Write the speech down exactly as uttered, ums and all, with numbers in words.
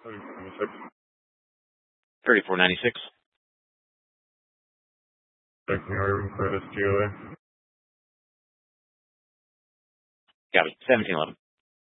thirty-four ninety-six. Taking over for this G L A. Copy. seventeen eleven.